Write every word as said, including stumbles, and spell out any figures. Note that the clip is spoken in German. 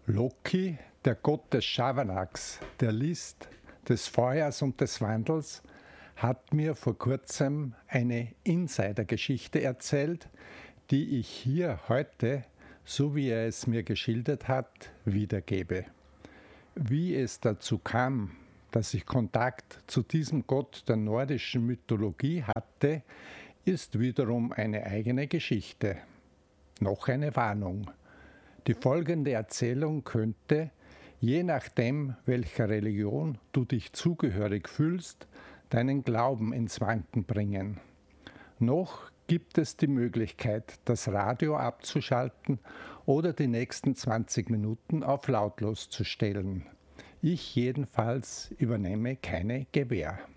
Loki, der Gott des Schabernacks, der List, des Feuers und des Wandels, hat mir vor kurzem eine Insidergeschichte erzählt, die ich hier heute, so wie er es mir geschildert hat, wiedergebe. Wie es dazu kam, dass ich Kontakt zu diesem Gott der nordischen Mythologie hatte, ist wiederum eine eigene Geschichte. Noch eine Warnung. Die folgende Erzählung könnte, je nachdem, welcher Religion du dich zugehörig fühlst, deinen Glauben ins Wanken bringen. Noch gibt es die Möglichkeit, das Radio abzuschalten oder die nächsten zwanzig Minuten auf lautlos zu stellen. Ich jedenfalls übernehme keine Gewähr.